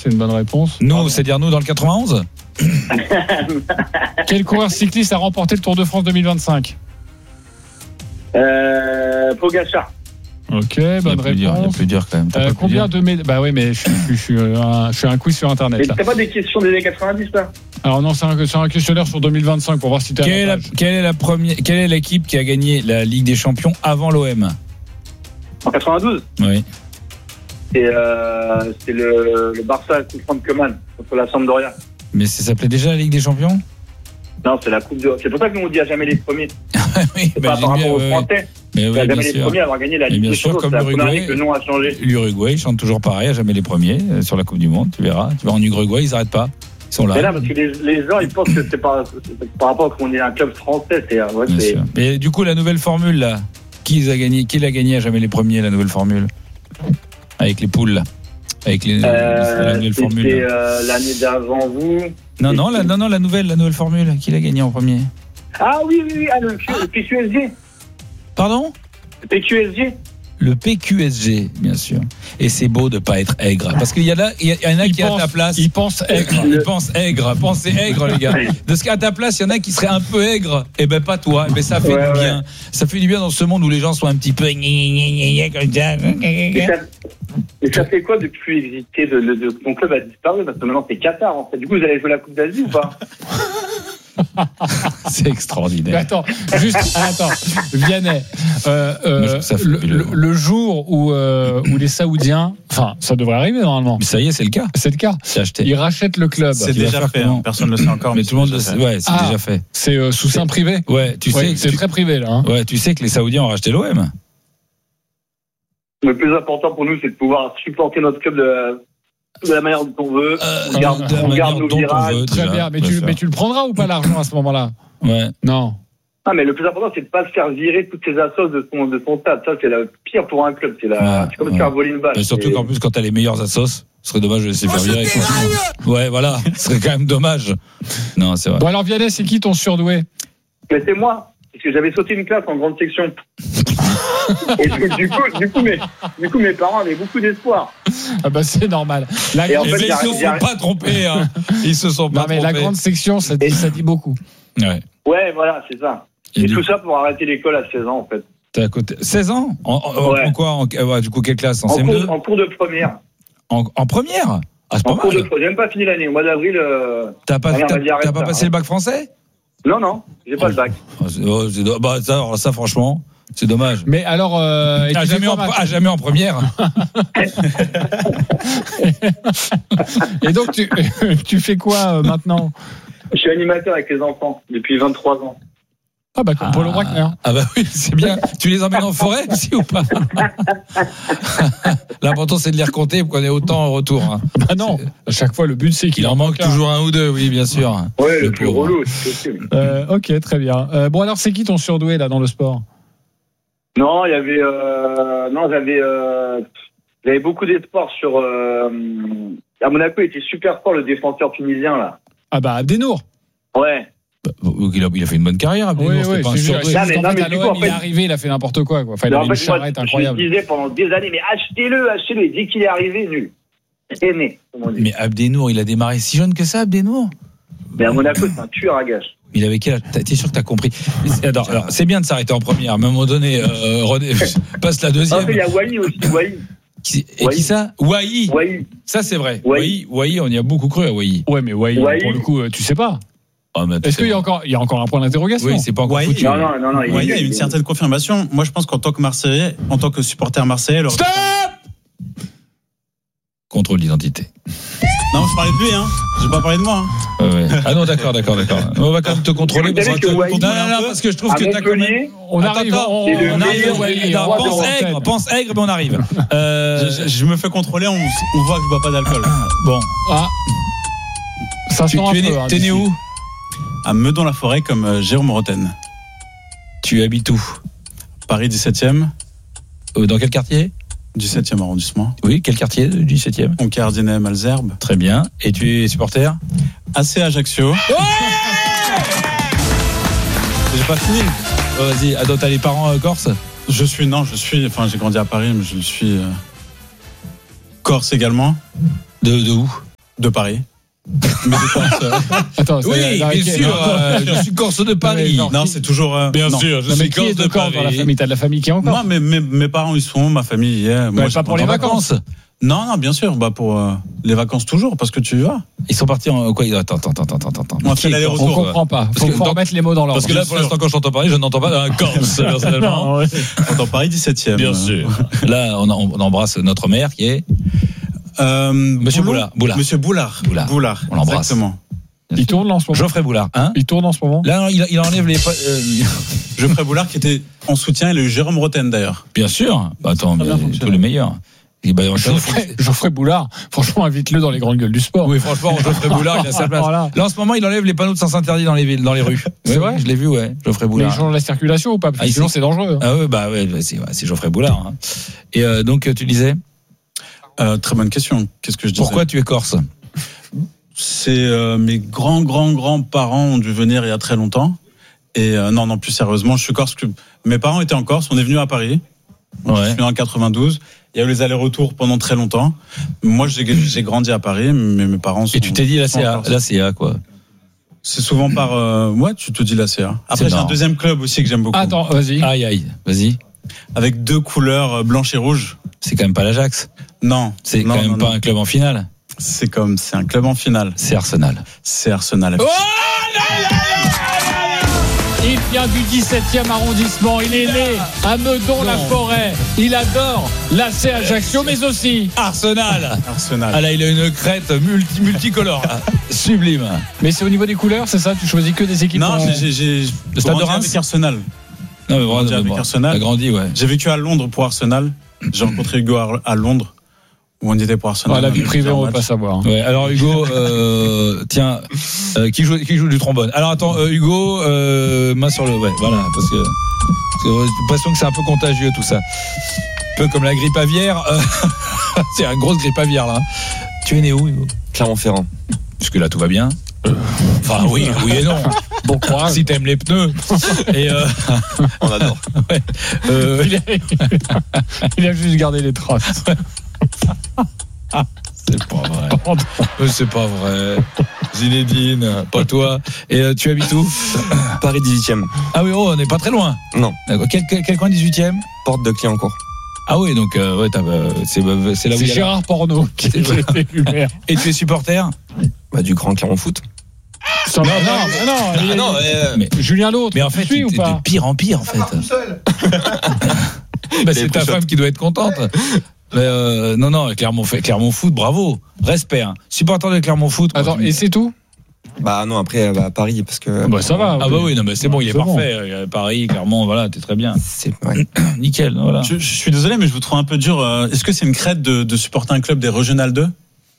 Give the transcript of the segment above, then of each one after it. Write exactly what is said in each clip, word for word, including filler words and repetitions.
c'est une bonne réponse. Nous, Pardon. c'est-à-dire nous dans le quatre-vingt-onze. Quel coureur cycliste a remporté le Tour de France deux mille vingt-cinq? Euh, Pogacar. Ok, bonne réponse. Il y a plus dur quand même. Euh, combien de médailles? Bah oui, mais je, je, je, je, suis un, je suis un quiz sur Internet. Mais t'as pas des questions des années quatre-vingt-dix là? Alors non, c'est un, c'est un questionnaire sur deux mille vingt-cinq pour voir si t'as. Quelle est la, quelle est la première, quelle est l'équipe qui a gagné la Ligue des Champions avant l'O M? En quatre-vingt-douze. Oui. C'est, euh, c'est le, le Barça contre Franck Koeman contre la Sampdoria. Mais ça s'appelait déjà la Ligue des Champions? Non, c'est la Coupe de. C'est pour ça que nous on dit à jamais les premiers. Oui, c'est bah, pas par rapport aux ouais, Français. Mais oui, à jamais bien les sûr. premiers à avoir gagné la Ligue bien des sûr, Champions. comme C'est la première l'Uruguay, année que le nom a changé. L'Uruguay, ils chantent toujours pareil, à jamais les premiers euh, sur la Coupe du Monde. Tu verras. Tu vas en Uruguay, ils n'arrêtent pas. Ils sont là. Mais là, parce que les, les gens, ils pensent que c'est par, c'est par rapport à qu'on est un club français. C'est, ouais, bien c'est... sûr. Mais du coup, la nouvelle formule là, qui a gagné? Qui l'a gagné à jamais les premiers, la nouvelle formule? Avec les poules, là. Avec les, euh, la nouvelle c'était formule. C'était euh, l'année d'avant vous. Non, non, la, non, non, la nouvelle, la nouvelle formule. Qui l'a gagné en premier? Ah oui, oui, oui, ah, le, le P Q S G. Pardon? Le P Q S G. Le P Q S G, bien sûr. Et c'est beau de pas être aigre. Parce qu'il y, a là, il y en a il qui pense, à ta place. Ils pensent aigre. Ils pensent aigre. Pensez aigre, les gars. De ce qu'à ta place, il y en a qui seraient un peu aigres. Eh ben, pas toi. Mais ça fait ouais, du bien. Ouais. Ça fait du bien dans ce monde où les gens sont un petit peu. Et ça, et ça fait quoi depuis que tu existais de, de, de, ton club a disparu? Parce que maintenant, c'est Qatar, en fait. Du coup, vous allez jouer la Coupe d'Asie ou pas? C'est extraordinaire. Mais attends, juste, attends, Vianney, euh, euh, le, le, le jour où, euh, où les Saoudiens, enfin, ça devrait arriver normalement. Mais ça y est, c'est le cas. C'est le cas. C'est acheté. Ils rachètent le club. C'est déjà fait. Hein. Personne ne le sait encore. Mais, mais tout le monde le sait. Ouais, c'est ah, déjà fait. C'est euh, sous sein privé. Ouais, tu ouais, sais. C'est tu... très privé là. Hein. Ouais, tu sais que les Saoudiens ont racheté l'O M. Le plus important pour nous, c'est de pouvoir supporter notre club de, de la manière dont on veut. Euh, on garde, de on garde nos virages. veut, très déjà, bien. Mais tu, mais tu le prendras ou pas l'argent à ce moment-là? Ouais. Non. Ah, mais le plus important, c'est de ne pas se faire virer toutes ces assos de son, de son stade. Ça, c'est le pire pour un club. C'est, la, ouais, c'est comme ouais. se faire voler une balle. Mais surtout et... qu'en plus, quand t'as les meilleurs assos, ce serait dommage de laisser faire virer. Ouais, voilà. Ce serait quand même dommage. Non, c'est vrai. Bon, alors, Vianney, c'est qui ton surdoué? Mais c'est moi. Parce que j'avais sauté une classe en grande section. Et du, du, coup, du, coup, mes, du coup, mes parents avaient beaucoup d'espoir. Ah bah c'est normal. La et en fait, ils se sont pas trompés. Hein. Ils se sont pas non, mais trompés. La grande section, ça dit, ça dit beaucoup. Ouais. Ouais, voilà, c'est ça. Et, et tout ça pour arrêter l'école à seize ans, en fait. T'es à côté. seize ans en, en, ouais. en quoi en, ouais, du coup, quelle classe? En, en C M deux cours, en cours de première. En, en première ah, c'est pas En mal. cours de première. J'ai même pas fini l'année. Au mois d'avril. Euh, t'as pas, t'as, dire, t'as pas ça, passé hein. le bac français? Non, non, j'ai pas oh, le bac. Oh, c'est, oh, c'est, bah, ça, alors, ça, franchement, c'est dommage. Mais alors. Euh, à, jamais en, à jamais en première. Et donc, tu, tu fais quoi euh, maintenant? Je suis animateur avec les enfants depuis vingt-trois ans. Ah bah comme ah, Paulo Brackner. Ah bah oui, c'est bien. Tu les emmènes en forêt aussi ou pas? L'important c'est de les recompter pour qu'on ait autant en retour. Hein. Bah non, à chaque fois le but c'est qu'il Il en manque un. toujours un ou deux, oui bien sûr. Ouais, le, le plus relou, c'est possible. Euh, ok, très bien. Euh, bon alors c'est qui ton surdoué là dans le sport? Non, il y avait, euh, non j'avais, euh, j'avais beaucoup d'espoir sur. Euh, à Monaco, il était super fort le défenseur tunisien là. Ah bah Abdenour. Ouais. Il a, il a fait une bonne carrière, Abdenour. Oui, c'était oui, pas un surdoué. non, mais, non, mais du coup, en fait, il est arrivé, il a fait n'importe quoi. quoi. Enfin, il avait une charrette incroyable. Je me disais pendant des années, mais achetez-le, achetez-le. Et dès qu'il est arrivé, nul. C'est né. Mais Abdenour, il a démarré si jeune que ça, Abdenour? Mais à Monaco, c'est un tueur à gages. Il avait quel âge? T'es sûr que t'as compris? Alors, alors, c'est bien de s'arrêter en première. À un moment donné, euh, René, passe la deuxième. Il y a Wai aussi, Wai. Qui, et Wai. Qui ça? Wai. Wai. Ça, c'est vrai. Wai. Wai, on y a beaucoup cru à Wai. Ouais, mais Wai, pour le coup, tu sais pas. Oh, est-ce qu'il y a encore, il y a encore un point d'interrogation? Oui, c'est pas encore Wai, foutu. Non, non, non, non. Wai, il y a une certaine confirmation. Moi, je pense qu'en tant que Marseillais, en tant que supporter marseillais, alors... Stop! Contrôle d'identité. Non, je parlais de lui, hein. J'ai pas parlé de moi. Hein. Ouais, ouais. Ah non, d'accord, d'accord, d'accord. On va quand même te contrôler. Parce que, que non, Wai, non, non, parce que je trouve que t'as quand même. On arrive, attends, on, on, on arrive. Wai, Non, pense aigre, pense aigre, mais on arrive. Euh, je, je me fais contrôler, on, on voit que je bois pas d'alcool. Bon. Ah. Ça tu, sent tu un es peu. né, Hein, t'es né où? À Meudon-la-Forêt, comme euh, Jérôme Roten. Tu habites où? Paris dix-septième. Euh, dans quel quartier? dix-septième arrondissement. Oui, quel quartier du dix-septième? Oncardinet, Malzerbe. Très bien. Et tu es supporter? A C Ajaccio. Ouais. J'ai pas fini. Oh, vas-y, attends, t'as les parents euh, corses? Je suis, non, je suis, enfin j'ai grandi à Paris, mais je suis euh, corse également. De, de où? De Paris. Mais de Corse. Attends, oui, bien qui, sûr. Euh, je suis Corse de Paris. Non, non c'est toujours. Euh, bien non. sûr, je non, suis Corse de, de Paris. Dans la famille, t'as de la famille qui est encore. Moi, mes, mes, mes parents ils sont, ma famille. Yeah. Moi, ouais, pas pour les vacances. vacances. Non, non, bien sûr. Bah pour euh, les vacances toujours, parce que tu y vas. Ils sont partis en quoi? Attends, attends, attends, attends, attends. On fait l'aller-retour. On comprend pas. Faut, faut remettre les mots dans l'ordre. Parce que là, pour l'instant, quand j'entends Paris, je n'entends pas un Corse personnellement. Ouais. J'entends Paris dix-septième. Bien sûr. Là, on, on embrasse notre maire qui est. Euh, Monsieur Boulard. Boulard. Monsieur Boulard. Boulard. Boulard. On l'embrasse. Exactement. Il tourne en ce moment. Geoffrey Boulard. Hein il tourne en ce moment. Là, il, il enlève les. Euh... Geoffrey Boulard qui était en soutien, il a eu Jérôme Rotten d'ailleurs. Bien sûr. Bah, attends, mais tous les meilleurs. Et bah, Geoffrey, Geoffrey Boulard, franchement, invite-le dans les grandes gueules du sport. Oui, franchement, Geoffrey Boulard, il a sa place. Voilà. Là, en ce moment, il enlève les panneaux de sens interdits dans les villes, dans les rues. C'est ouais, vrai. Je l'ai vu, ouais. Geoffrey Boulard. Mais il change la circulation ou pas? Parce que ah, sinon, c'est dangereux. Hein. Ah ouais, bah ouais, c'est, ouais, c'est Geoffrey Boulard. Hein. Et euh, donc, tu disais euh, très bonne question. Qu'est-ce que je disais? Pourquoi tu es corse? C'est euh, mes grands, grands, grands parents ont dû venir il y a très longtemps. Et euh, non, non, plus sérieusement, je suis corse. Mes parents étaient en Corse, on est venus à Paris. Ouais. Je suis né en quatre-vingt-douze. Il y a eu les allers-retours pendant très longtemps. Moi, j'ai, j'ai grandi à Paris, mais mes parents sont. Et tu t'es dit la C A, la C A quoi? C'est souvent par. Euh, ouais, tu te dis la C A. Après, c'est j'ai marrant. Un deuxième club aussi que j'aime beaucoup. Attends, vas-y. Aïe, aïe, vas-y. Avec deux couleurs blanche et rouge. C'est quand même pas l'Ajax. Non. C'est non, quand même non, pas non. un club en finale. C'est comme, c'est un club en finale. C'est Arsenal. C'est Arsenal. Oh là là là Il vient du dix-septième arrondissement. Il est né à Meudon-la-Forêt. Il adore l'A C Ajaccio, mais aussi Arsenal. Arsenal. Ah là, il a une crête multi, multicolore. Sublime. Mais c'est au niveau des couleurs, c'est ça? Tu choisis que des équipes? Non, en... j'ai, j'ai, j'ai le Stade de Reims avec Arsenal. Non, mais vraiment, avec bon, Arsenal. T'as grandi, ouais. J'ai vécu à Londres pour Arsenal. J'ai rencontré Hugo à Londres. Où on était pour Arsenal. Ah, la vie privée, on ne veut pas savoir. Ouais, alors Hugo, euh, tiens, euh, qui joue, qui joue du trombone. Alors attends, euh, Hugo, euh, main sur le, ouais, voilà, parce que j'ai l'impression que c'est un peu contagieux tout ça, un peu comme la grippe aviaire. Euh, c'est une grosse grippe aviaire là. Tu es né où, Hugo? Clermont-Ferrand. Jusque là, tout va bien. Enfin oui, oui et non. Bon courage. Si t'aimes les pneus. Et euh... on adore. Ouais. Euh... Il, a... Il a juste gardé les traces. C'est pas vrai. euh, c'est pas vrai. Zinedine, pas toi. Et euh, tu habites où? Paris dix-huitième. Ah oui, oh, on n'est pas très loin. Non. Quel, quel, quel coin dix-huitième? Porte de Clignancourt. Ah oui, donc euh, ouais, t'as, euh, c'est, c'est là où c'est il y a Gérard Porno qui était lumière. Et tu es supporter? Bah, du Grand Clermont Foot. Non, non, non, non, ah, non euh, mais, Julien l'autre. Mais en fait, tu es de pire en pire en fait. bah, c'est ta femme qui doit être contente. Mais euh, non, non, Clermont, Clermont Foot, bravo, respect. Hein. Supporter de Clermont Foot. Attends, et c'est tout? Bah non, après bah, Paris parce que. Bah ça va. Ah bah oui, non, mais c'est bon, il est c'est parfait. Bon. Paris, Clermont, voilà, t'es très bien. C'est ouais. Nickel, voilà. Je, je suis désolé, mais je vous trouve un peu dur. Est-ce que c'est une crête de, de supporter un club des Régionales deux?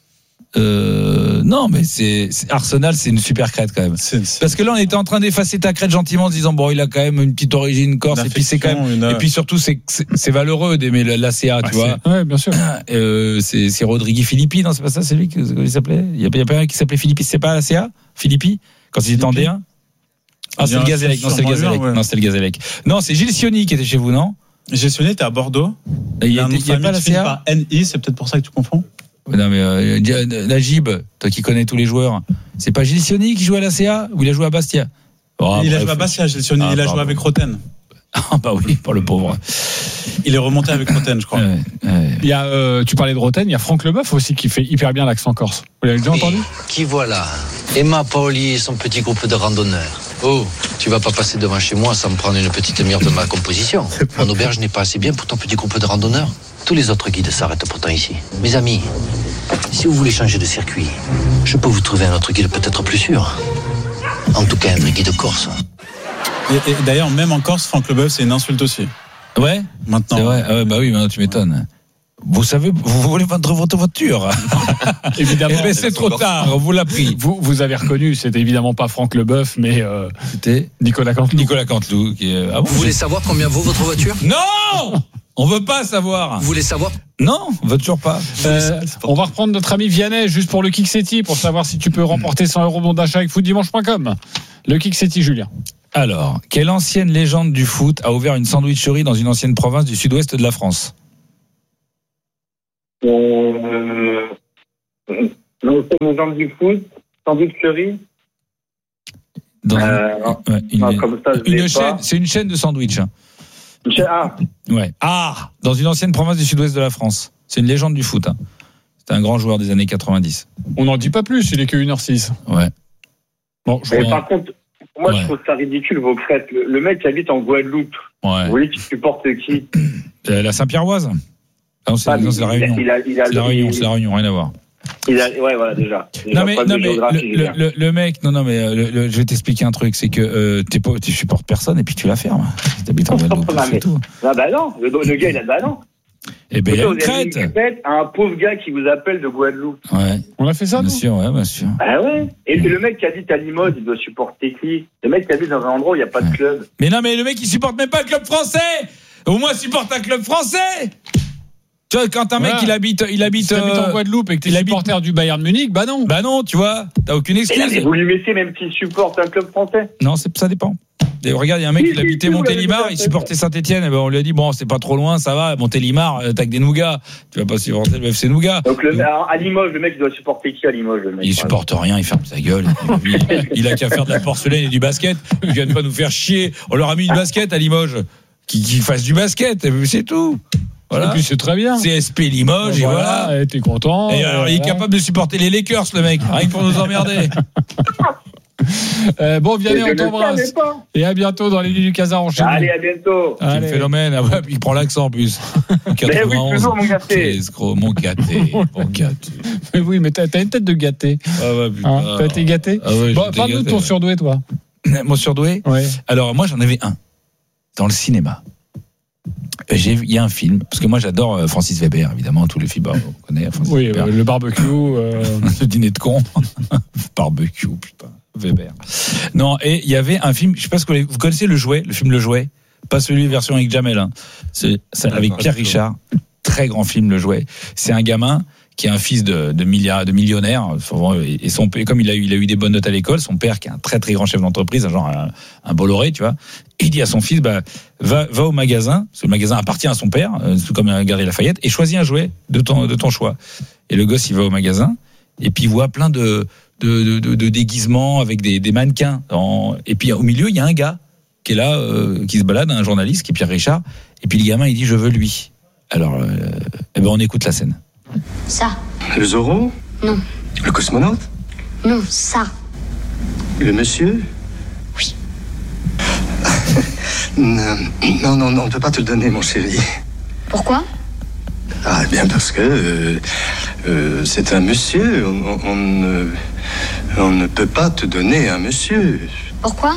Euh, non, mais c'est, c'est Arsenal, c'est une super crête quand même. C'est, c'est... Parce que là, on était en train d'effacer ta crête gentiment, en disant bon, il a quand même une petite origine corse, et puis c'est quand même, une... et puis surtout c'est, c'est, c'est valeureux d'aimer l'A C A, tu ouais, vois. Ouais, bien sûr. Euh, c'est, c'est Rodrigui Filippi, non, c'est pas ça, c'est lui qui il s'appelait. Il y a, il y a pas un qui s'appelait Filippi, c'est pas l'A C A, Filippi, quand il était en D un. Ah, c'est le Gazélec, non, c'est le Gazélec, ouais. non, c'est le Gazélec. Non, c'est Gilles Sioni qui était chez vous, non? Gilles Sioni était à Bordeaux. Il y a, il y a pas l'A C A. N I, c'est peut-être pour ça que tu confonds. Non mais euh, Najib, toi qui connais tous les joueurs, c'est pas Gilles Sioni qui joue à l'A C A ou il a joué à Bastia? Oh, il bref. a joué à Bastia, Gilles Sioni, ah, il a pardon. joué avec Roten. Ah bah oui, pour le pauvre. Il est remonté avec Roten, je crois. Ouais, ouais. Il y a, euh, tu parlais de Roten, il y a Franck Leboeuf aussi qui fait hyper bien l'accent corse. Vous l'avez déjà entendu? Qui voilà? Emma Paoli et son petit groupe de randonneurs. Oh, tu vas pas passer devant chez moi sans me prendre une petite mire de ma composition. Mon auberge n'est pas assez bien pour ton petit groupe de randonneurs. Tous les autres guides s'arrêtent pourtant ici. Mes amis, si vous voulez changer de circuit, je peux vous trouver un autre guide peut-être plus sûr. En tout cas, un vrai guide corse. Et, et d'ailleurs, même en Corse, Franck Leboeuf, c'est une insulte aussi. Ouais, maintenant. C'est vrai. Ah ouais, bah oui, maintenant tu m'étonnes. Vous savez, vous voulez vendre votre voiture? Évidemment. Eh ben, c'est trop tard, on vous l'a pris. Vous, vous avez reconnu, c'était évidemment pas Franck Leboeuf, mais euh, c'était Nicolas Canteloup. Nicolas Canteloup. Qui est... ah bon, vous voulez savoir combien vaut votre voiture? Non! On veut pas savoir. Vous voulez savoir? Non, on veut toujours pas. Euh, on va reprendre notre ami Vianney juste pour le Kick-City pour savoir si tu peux remporter cent euros bon d'achat avec foot dimanche point com. Le Kick-City, Julien. Alors, quelle ancienne légende du foot a ouvert une sandwicherie dans une ancienne province du sud-ouest de la France? Euh... Non, c'est une légende du foot, sans doute Curry. Dans Euh, une, non. ouais, une, Non, comme ça, je l'ai une pas. chaîne, c'est une chaîne de sandwich. Michel, ah, Ouais. Ah, dans une ancienne province du sud-ouest de la France. C'est une légende du foot. Hein. C'était un grand joueur des années quatre-vingt-dix. On n'en dit pas plus, il est que une heure six. Ouais. Bon, je mais vois. par contre, moi, Ouais. je trouve ça ridicule, vos crêtes. Le, le mec qui habite en Guadeloupe, Ouais. vous voyez, qui supporte qui? Euh, la Saint-Pierroise. Ah non, c'est, Ah, non, c'est la il a- Réunion. il a- il a- C'est la Réunion, il- c'est la Réunion, rien à voir. il a- Ouais, voilà, déjà. Déjà, Non mais, problème non de mais géographie, le, déjà. le, le, le mec, non non mais euh, le, le, je vais t'expliquer un truc, c'est que euh, t'es pas, tu supportes personne et puis tu la fermes. T'habites en Guadeloupe, Non, c'est mais- tout. Ah bah non, le, le gars, il a bah non. Eh ben il y a Vous une avez mis crête. une crête à un pauvre gars qui vous appelle de Guadeloupe. Ouais, On a fait ça, bien nous sûr, ouais, bien sûr. Ah ouais. Et, et le mec qui habite à Limoges, il doit supporter qui? Le mec qui habite dans un endroit où il n'y a pas de club. Mais non mais le mec il supporte même pas le club français. Au moins supporte un club français. Tu vois quand un mec Voilà. il habite, il habite. Si t'habites en euh, Guadeloupe et que t'es il habite- supporter du Bayern Munich, bah non. Bah non, tu vois, t'as aucune Et là, mais excuse. vous lui mettez même s'il supporte un club français. Non, c'est, ça dépend. Et regarde, il y a un mec Oui, qui oui, habitait oui, vous Montélimar, l'avez il fait, supportait Saint-Etienne, et ben on lui a dit bon, c'est pas trop loin, ça va, Montélimar, euh, t'as que des nougats, tu vas pas supporter le F C Nougat. Donc le, alors, à Limoges, le mec il doit supporter qui à Limoges, le mec? Il supporte rien, il ferme sa gueule. Lui, il a qu'à faire de la porcelaine et du basket. Ils viennent pas nous faire chier. On leur a mis du basket à Limoges. Qui, qui fasse du basket, c'est tout. Voilà. Et puis c'est très bien. C S P Limoges, et voilà. et t'es content. Et alors, il est voilà. capable de supporter les Lakers, le mec, rien que pour nous emmerder. Euh, bon, Et Vianney, je on ne t'embrasse. savais pas. Et à bientôt dans les nuits du Casar enchaîné. Allez, à bientôt. C'est un Allez. phénomène. Ah ouais, puis il prend l'accent en plus. Mais oui, toujours mon gâté. Quel escroc, mon gâté. Mon gâté. Mais oui, mais t'as, t'as une tête de gâté. Ah ouais, putain. Hein, t'as été gâté. Ah ouais, Bon, j'étais parle-nous de gâté, ton ouais. surdoué, toi. Mon surdoué. Ouais. Alors, moi, j'en avais un. Dans le cinéma. J'ai, il y a un film, parce que moi j'adore euh, Francis Weber, évidemment, tous les films, bah, on connaît Francis Oui, Weber. euh, le barbecue. euh, Le dîner de con. Barbecue, putain. Weber. Non, et il y avait un film, je sais pas ce que vous connaissez le jouet, le film Le Jouet, pas celui version avec Jamel, hein. C'est, c'est avec Pierre Richard, très grand film Le Jouet. C'est un gamin qui est un fils de, de milliard, de millionnaire, et son père, comme il a eu, il a eu des bonnes notes à l'école, son père qui est un très très grand chef d'entreprise, genre un, un Bolloré, tu vois, il dit à son fils, bah, va, va au magasin, parce que le magasin appartient à son père, tout comme un Galerie Lafayette, et choisis un jouet de ton, de ton choix. Et le gosse, il va au magasin, et puis il voit plein de, de, de, de, de déguisements avec des, des mannequins. En, et puis au milieu, il y a un gars qui est là, euh, qui se balade, un journaliste, qui est Pierre Richard, et puis le gamin, il dit, je veux lui. Alors, euh, eh ben, on écoute la scène. Ça. Le Zorro? Non. Le cosmonaute? Non, ça. Le monsieur? Oui. non, non, non, non, on ne peut pas te le donner, mon chéri. Pourquoi? Ah, bien parce que euh, euh, c'est un monsieur. On, on- on ne, on ne peut pas te donner un monsieur. Pourquoi?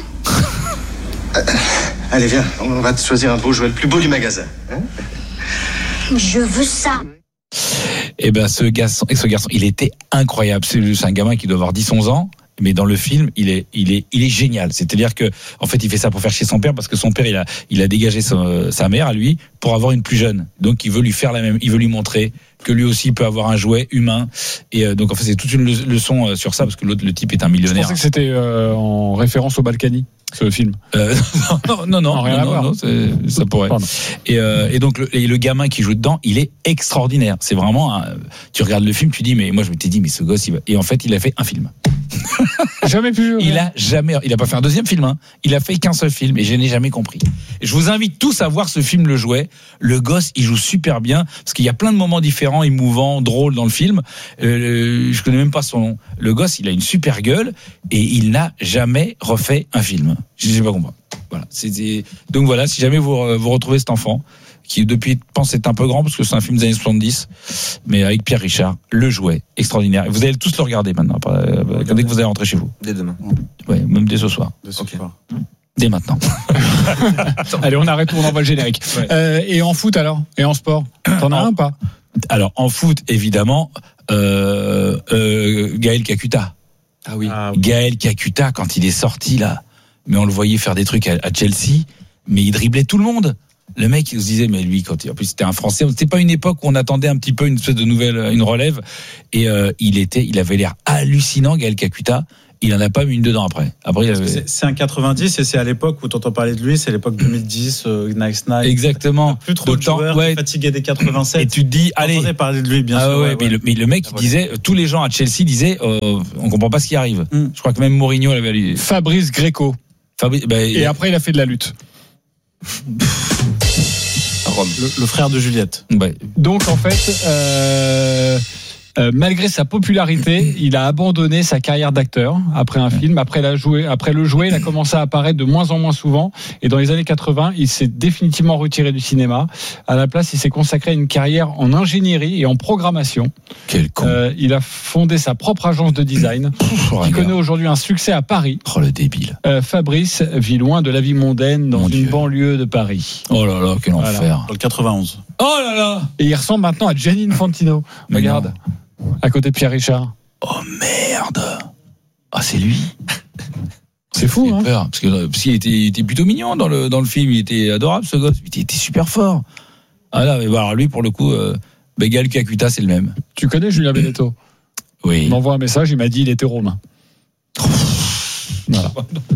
Allez, viens, on va te choisir un beau jouet, le plus beau du magasin. Hein? Je veux ça. Et ben ce garçon, et ce garçon, il était incroyable. C'est c'est un gamin qui doit avoir dix onze ans, mais dans le film, il est, il est, il est génial. C'est-à-dire que, en fait, il fait ça pour faire chier son père parce que son père, il a, il a dégagé sa, sa mère à lui pour avoir une plus jeune. Donc, il veut lui faire la même, il veut lui montrer que lui aussi peut avoir un jouet humain. Et euh, donc, en fait, c'est toute une le- leçon euh, sur ça parce que l'autre, le type est un Je millionnaire. pensais que c'était euh, en référence au Balkany, ce film. Euh, non, non, non, Non, rien non, à non, voir. non, c'est- ça pourrait. Pardon. Et, euh, et donc le, et le gamin qui joue dedans, il est extraordinaire. C'est vraiment, un- tu regardes le film, tu dis, mais moi je m'étais dit, mais ce gosse, il va. Et en fait, il a fait un film. Jamais pu. Il a jamais, il a pas fait un deuxième film. Hein. Il a fait qu'un seul film, et je n'ai jamais compris. Et je vous invite tous à voir ce film, Le Jouet. Le gosse, il joue super bien parce qu'il y a plein de moments différents, émouvants, drôles dans le film. Euh, je connais même pas son nom. Le gosse, il a une super gueule et il n'a jamais refait un film. Je ne sais pas comprendre. Voilà. C'était... Donc voilà, si jamais vous, vous retrouvez cet enfant qui depuis pense être un peu grand parce que c'est un film des années soixante-dix, mais avec Pierre Richard, Le Jouet, extraordinaire. Et vous allez tous le regarder maintenant, dès que vous allez rentrer chez vous. Dès demain. Ouais, même dès ce soir. De ce Ok. soir. Dès maintenant. Allez, on arrête, on envoie le générique. Ouais. Euh, et en foot alors? Et en sport? T'en as En- un ou pas? Alors en foot, évidemment, euh, euh, Gaël Kakuta. Ah oui. Ah, Gaël Kakuta, quand il est sorti là, mais on le voyait faire des trucs à, à Chelsea, mais il driblait tout le monde. Le mec, il se disait, mais lui, quand il, en plus c'était un Français, c'était pas une époque où on attendait un petit peu une espèce de nouvelle, une relève, et euh, il était, il avait l'air hallucinant, Gaël Kakuta. il en a pas mis une dedans après. Après, il avait... c'est, c'est un quatre-vingt-dix et c'est à l'époque où t'entends parler de lui, c'est l'époque deux mille dix, euh, Nice Night. Exactement. Plus trop de joueurs, ouais. Fatigué des quatre-vingt-sept. Et tu te dis, allez. On parler de lui, bien ah, sûr. Ouais, ouais, mais, ouais. Le, mais le mec, il disait, tous les gens à Chelsea disaient, euh, on comprend pas ce qui arrive. Mm. Je crois que même Mourinho l'avait lu. Fabrice Greco. Fabri... Bah, et il... après, il a fait de la lutte. Le, le frère de Juliette. Ouais. Donc, en fait, euh... Euh, malgré sa popularité, il a abandonné sa carrière d'acteur après un film. Après, la jouer, après le jouer, il a commencé à apparaître de moins en moins souvent. Et dans les années quatre-vingts, il s'est définitivement retiré du cinéma. À la place, il s'est consacré à une carrière en ingénierie et en programmation. Quel con. Euh, il a fondé sa propre agence de design, oh, qui connaît aujourd'hui un succès à Paris. Oh le débile. Euh, Fabrice vit loin de la vie mondaine dans Mon une Dieu. banlieue de Paris. Oh là là, quel Voilà. enfer. Dans le quatre-vingt-onze. Oh là là. Et il ressemble maintenant à Gianni Infantino. Mais Regarde. non. À côté de Pierre Richard. Oh merde. Ah, c'est lui. C'est fou, J'ai hein. peur, parce que parce qu'il était, il était plutôt mignon dans le dans le film. Il était adorable, ce gosse. Il était, il était super fort. Ah là, mais bon, alors lui, pour le coup, euh, Bégal Kakuta, c'est le même. Tu connais Julien Benetto? Oui. Il m'envoie un message, il m'a dit il était romain. Voilà.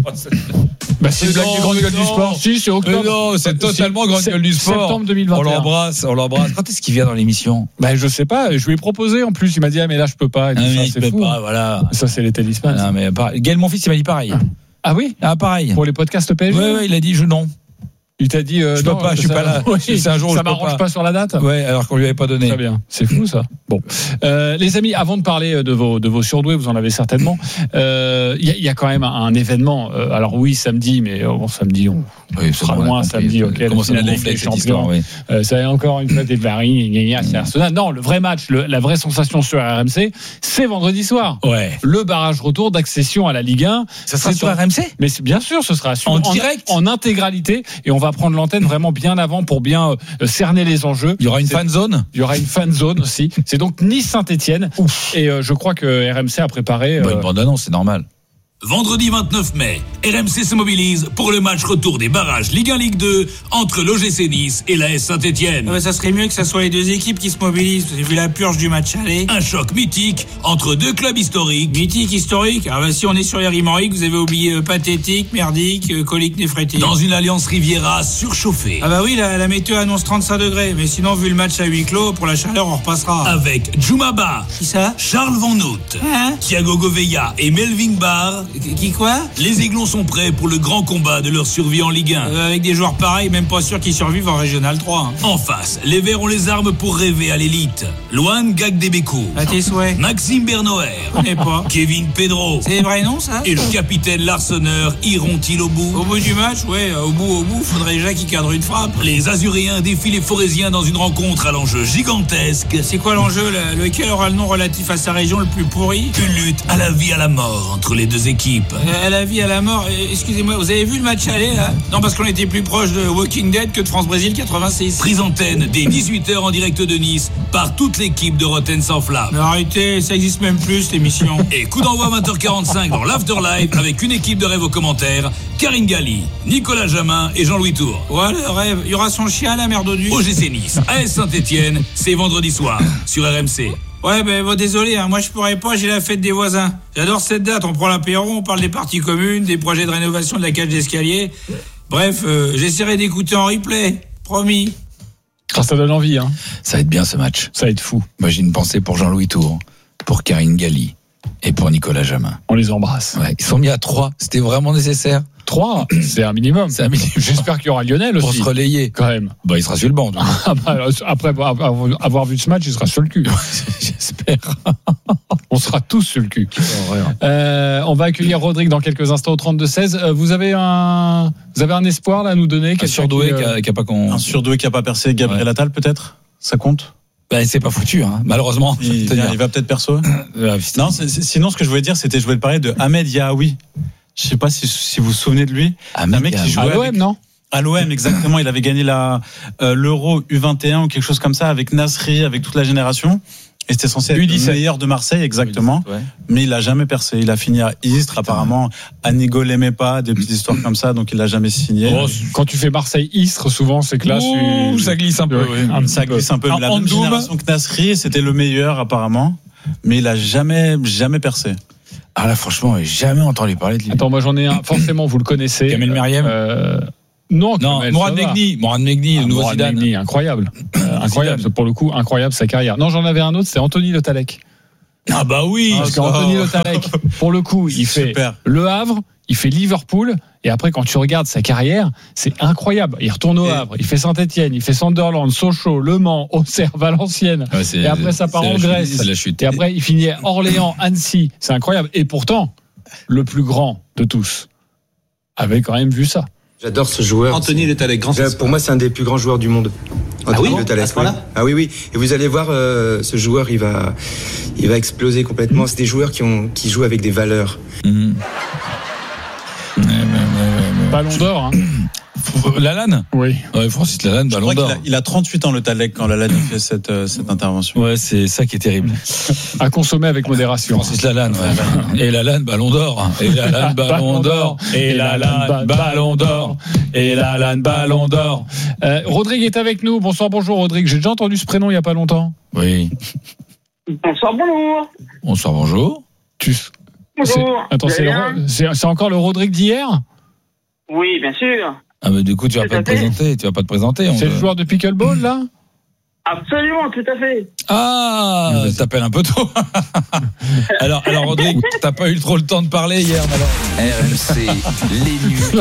Bah, c'est une blague du grande gueule du sport. Si, c'est octobre. Mais non, c'est totalement grande gueule du sport. Septembre deux mille vingt et un. On l'embrasse, on l'embrasse. Quand est-ce qu'il vient dans l'émission? Bah, je sais pas. Je lui ai proposé en plus. Il m'a dit ah mais là je peux pas. Et Ah, tout ça, mais c'est il peut fou. pas, voilà. Ça c'est les talismans. Non, mais pareil. Gaël, mon fils, il m'a dit pareil. Ah oui. Ah, pareil. Pour les podcasts P S G. Ouais, ouais, il a dit je non. Il t'a dit euh, Je peux non, pas, je suis ça- pas là. Oui, C'est un jour où ça je peux m'arrange pas. pas sur la date. Ouais, alors qu'on lui avait pas donné. Très bien, c'est fou ça. Bon, euh, les amis, avant de parler de vos de vos surdoués, vous en avez certainement. Il euh, y, a, y a quand même un, un événement. Euh, alors oui, samedi, mais euh, bon, samedi, on Oui, sera bon, on a loin. compris. Samedi, ok. Comment la ça nous finale de gonflait Ligue des cette Champions. histoire, oui. Euh, ça est encore une fois des paris. gna, gna, C'est Arsenal. Non, le vrai match, le, la vraie sensation sur R M C, c'est vendredi soir. Ouais. Le barrage retour d'accession à la Ligue un. Ça sera C'est sur en- R M C? Mais c'est- bien sûr, ce sera sur- En direct en intégralité, et on va prendre l'antenne vraiment bien avant pour bien euh, cerner les enjeux. Il y aura une C'est- fan zone? Il y aura une fan zone aussi. C'est donc Nice-Saint-Etienne. Et euh, je crois que R M C a préparé. Bah, euh, une bande-annonce, c'est normal. Vendredi vingt-neuf mai, R M C se mobilise pour le match retour des barrages Ligue un Ligue deux entre l'O G C Nice et l'A S Saint-Etienne. Ah bah ça serait mieux que ça soit les deux équipes qui se mobilisent. Vous avez vu la purge du match aller. Un choc mythique entre deux clubs historiques. Mythique, historique. Ah bah si on est sur Harry Henry, vous avez oublié euh, pathétique, merdique, euh, colique, néphrétique. Dans une alliance Riviera surchauffée. Ah bah oui, la, la météo annonce trente-cinq degrés. Mais sinon, vu le match à huis clos, pour la chaleur, on repassera. Avec Djoumaba, Qui ça? Charles Van Noot, Hein? Thiago Gouveia et Melvin Barr. Qui quoi? Les Aiglons sont prêts pour le grand combat de leur survie en Ligue un. Euh, avec des joueurs pareils, même pas sûr qu'ils survivent en Régional trois. Hein. En face, les Verts ont les armes pour rêver à l'élite. Loan Gagdebeko, À tes souhaits. Maxime Bernoer, Je connais pas. Kevin Pedro C'est vrai non ça? et le capitaine Larsonneur iront-ils au bout? Au bout du match, ouais, au bout, au bout, faudrait déjà qu'il cadre une frappe. Les Azuréens défient les Forésiens dans une rencontre à l'enjeu gigantesque. C'est quoi l'enjeu? le- Lequel aura le nom relatif à sa région le plus pourri? Une lutte à la vie à la mort entre les deux équipes. Euh, À la vie, à la mort. Euh, Excusez-moi, vous avez vu le match aller là? Non, parce qu'on était plus proche de Walking Dead que de France-Brésil quatre-vingt-six. Prise antenne dès dix-huit heures en direct de Nice par toute l'équipe de Rotten sans flamme. Mais arrêtez, ça existe même plus cette émission. Et coup d'envoi vingt heures quarante-cinq dans l'Afterlife avec une équipe de rêve aux commentaires. Karine Galli, Nicolas Jamin et Jean-Louis Tour. Ouais, le rêve. Il y aura son chien, la merde du. O G C Nice, A S Saint-Etienne, c'est vendredi soir sur R M C. Ouais, ben bon, désolé, hein, moi je pourrais pas, j'ai la fête des voisins. J'adore cette date, on prend l'apéro, on parle des parties communes, des projets de rénovation de la cage d'escalier. Bref, euh, j'essaierai d'écouter en replay, promis. ah, ça donne envie, hein. Ça va être bien ce match. Ça va être fou. Moi, j'ai une pensée pour Jean-Louis Tour, pour Karine Galli et pour Nicolas Jamin. On les embrasse. Ouais, ils sont mis à trois. C'était vraiment nécessaire. Trois, c'est un minimum. C'est un minimum. J'espère qu'il y aura Lionel Pour aussi. se relayer. Quand même. Bah, il sera sur le banc. donc. Ah bah, alors, après avoir, avoir vu ce match, il sera sur le cul. J'espère. On sera tous sur le cul. Euh, on va accueillir Rodrigue dans quelques instants au trente-deux seize. Euh, vous avez un, vous avez un espoir là à nous donner? Un Quelqu'un surdoué qui, qui euh, a, qui a pas con. Un surdoué qui a pas percé, Gabriel Ouais. Attal peut-être? Ça compte? Bah, c'est pas foutu, hein. Malheureusement. Il, C'est-à-dire- il va peut-être perso? Euh, Non, c'est- c'est- sinon ce que je voulais dire, c'était je voulais parler de Ahmed Yahaoui. Je sais pas si, si vous vous souvenez de lui. Ahmed un mec qui Yahaoui. jouait à l'O M, avec- non? À l'O M, exactement. Il avait gagné la euh, l'Euro U vingt et un ou quelque chose comme ça avec Nasri, avec toute la génération. Et c'était censé être U le dix-sept. meilleur de Marseille, exactement. Ouais. Mais il a jamais percé. Il a fini à Istres, apparemment. Anigo l'aimait pas, des petites histoires comme ça, donc il l'a jamais signé. Oh, quand tu fais Marseille-Istres, souvent, c'est que là, Ouh, tu- ça glisse un peu. Ouais, oui. un ça petit peu. glisse un peu. En- La en même Doom. génération que Nasri, c'était le meilleur, apparemment. Mais il a jamais, jamais percé. Ah là, franchement, j'ai jamais entendu parler de lui. Attends, moi j'en ai un. Forcément, vous le connaissez. Kamel Meriem. Euh, non, non, Kamel, Mourad ça va. Megni, Mourad Megni, Ah, le nouveau Mourad Zidane. Megni, incroyable, euh, incroyable. Pour le coup, incroyable sa carrière. Non, j'en avais un autre, c'est Anthony Le Tallec. Ah bah oui. Parce qu'Anthony Le Tallec, pour le coup, il fait Super. Le Havre, il fait Liverpool, et après quand tu regardes sa carrière, c'est incroyable. Il retourne au Et- Havre, il fait Saint-Etienne, il fait Sunderland, Sochaux, Le Mans, Auxerre, Valenciennes. Ouais, c'est- Et après ça part c'est en la chute, Grèce. c'est la chute. Et après il finit à Orléans, Annecy. C'est incroyable. Et pourtant, le plus grand de tous avait quand même vu ça. J'adore ce joueur. Anthony Le Tallec, grand Je- Pour moi, c'est un des plus grands joueurs du monde. Anthony oui Le Tallec, À ce point-là oui. Ah oui, oui. Et vous allez voir, euh, ce joueur, il va, il va exploser complètement. C'est des joueurs qui ont, qui jouent avec des valeurs. Mmh. Ouais, ouais, ouais, ouais, ouais. Ballon d'or, hein. Lalanne. Oui. Ouais, Francis Lalanne, Je ballon crois d'or. qu'il a, il a trente-huit ans, le Tallec, quand Lalanne a fait cette, euh, cette intervention. Ouais, c'est ça qui est terrible. À consommer avec modération. Francis Lalanne, ouais. Et Lalanne, ballon d'or. Et Lalanne, ballon d'or. Et Lalanne, ballon d'or. Et Lalanne, ballon d'or. Euh, Rodrigue est avec nous. Bonsoir, bonjour Rodrigue. J'ai déjà entendu ce prénom il y a pas longtemps. Oui. Bonsoir, bonjour. Bonsoir, bonjour. Tu... C'est... Bonjour. Attends, Vous c'est, allez le... bien c'est... c'est encore le Rodrigue d'hier? Oui, bien sûr. Ah bah du coup, tu vas Tout pas à te fait. présenter. Tu vas pas te présenter. on C'est veut- le joueur de pickleball là? Absolument, tout à fait. Ah, t'appelles un peu tôt. alors, alors Rodrigue, t'as pas eu trop le temps de parler hier, alors. R M C, les nuls.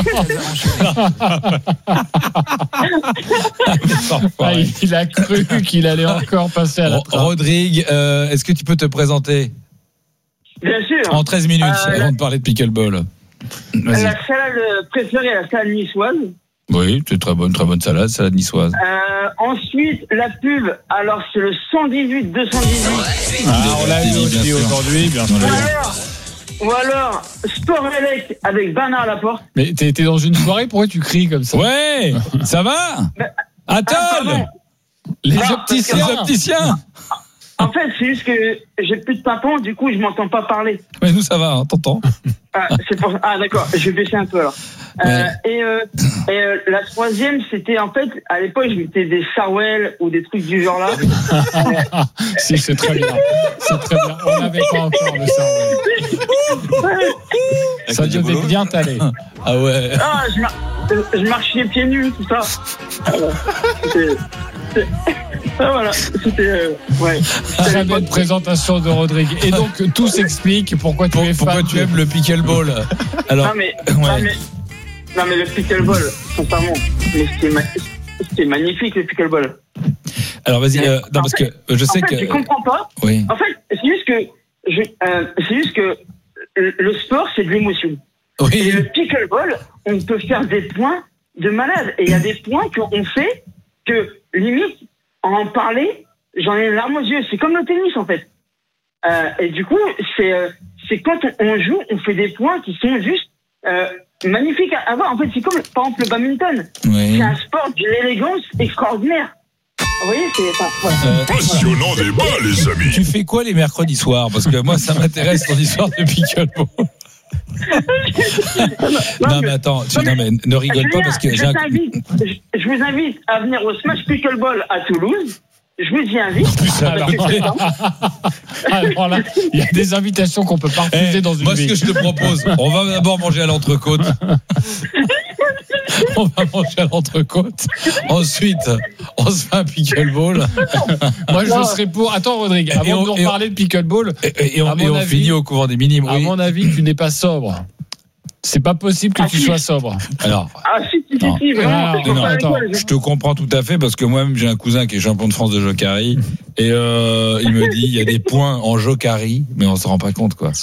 Ah, il, il a cru qu'il allait encore passer à la trappe. Rodrigue, euh, est-ce que tu peux te présenter Bien sûr. en treize minutes Euh, avant de parler de pickleball? Vas-y. La salade préférée, la salade niçoise. Oui, c'est très bonne, très bonne salade, salade niçoise. Euh, ensuite, la pub, alors c'est le cent dix-huit deux cent dix-huit. Ah, on l'a vu aussi Bien sûr. aujourd'hui, bien sûr. Ou alors, ou alors Sport Elec avec Bernard Laporte. Mais t'es, t'es dans une soirée, pourquoi tu cries comme ça? Ouais, ça va Ah, Atoll pardon. Les Ah, opticiens, parce les que- opticiens. En fait, c'est juste que j'ai plus de pimpon, du coup, je m'entends pas parler. Mais nous, ça va, hein, t'entends. Ah, c'est pour... ah d'accord, je vais baisser un peu alors. Euh, Ouais. et euh, et euh, la troisième, c'était en fait, à l'époque, je mettais des Sarwell ou des trucs du genre là. Si, c'est très bien. C'est très bien. On n'avait pas encore de ça. Ça devait bien t'aller. Ah ouais. Ah, je, mar... je marchais pieds nus, tout ça. Alors, c'était... c'était- Ah, voilà, c'était... euh, ouais. Très belle présentation de Rodrigue. Et donc, tout s'explique pourquoi tu es Pourquoi fan tu de- aimes le pickleball? Alors, Non mais, non, ouais. mais, non mais le pickleball, sincèrement, mais c'était, ma... c'était magnifique le pickleball. alors vas-y, euh, non, En parce fait- que je sais en fait, que. tu comprends pas. Oui. En fait, c'est juste que, je, euh, c'est juste que le le sport, c'est de l'émotion. Et Oui. le pickleball, on peut faire des points de malade. Et il y a des points qu'on fait que, limite, en parler, j'en ai une larme aux yeux. C'est comme le tennis, en fait. Euh, et du coup, c'est, euh, c'est quand on, on joue, on fait des points qui sont juste euh, magnifiques à voir. En fait, c'est comme, par exemple, le badminton. Oui. C'est un sport d'une élégance extraordinaire. Vous voyez, c'est... Enfin, voilà. Euh, Passionnant débat, les amis. tu fais quoi les mercredis soirs? Parce que moi, ça m'intéresse ton histoire de pickleball. Non, mais attends, tu, non, mais ne rigole pas Julien, parce que je, j'ai un. t'invite, je, je vous invite à venir au Smash Pickleball à Toulouse. Je vous y invite. Alors, alors là, il y a des invitations qu'on peut pas refuser Eh, dans une moi, vie. ce que je te propose, on va d'abord manger à l'entrecôte. On va manger à l'entrecôte. Ensuite, on se fait un pickleball. Moi, je serais pour. Attends, Rodrigue, Et avant on- de nous et on- reparler de pickleball, Et, et on, à mon et on avis- finit au couvent des minimes. à Oui. mon avis, tu n'es pas sobre. C'est pas possible que Ah, tu si. sois sobre. Alors, Ah, si, si, si, Non. si, vraiment. Ah, je non, comprends attends, avec toi, les je te comprends tout à fait parce que moi-même j'ai un cousin qui est champion de France de Jokari et euh, il me dit il y a des points en Jokari mais on se rend pas compte quoi.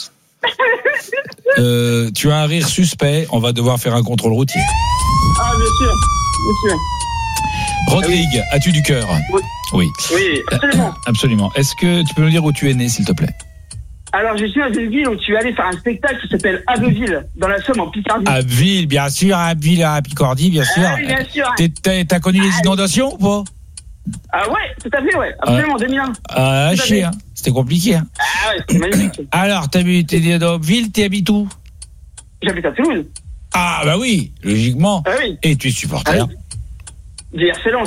Euh, tu as un rire suspect, on va devoir faire un contrôle routier. Ah, bien sûr. Bien sûr. Rodrigue, as-tu du cœur? Oui. Oui, Oui, absolument. absolument. Est-ce que tu peux nous dire où tu es né s'il te plaît? Alors, je suis dans une ville où tu es allé faire un spectacle qui s'appelle Abbeville, dans la Somme, en Picardie. À Ville, bien sûr, à Ville, à Picardie, bien sûr. Ah oui, bien sûr. T'es- t'as- T'as connu les inondations ou pas? Ah ouais, tout à fait, ouais. Absolument, deux mille un. Ah, Tout à chier, fait. hein. C'était compliqué. Hein. Ah ouais, c'est magnifique. Alors, t'habites t'es dans Ville, t'habites où? J'habite à Toulouse. Ah, bah oui, logiquement. Ah oui. Et tu es supporter. Ah oui. Du R C Lens.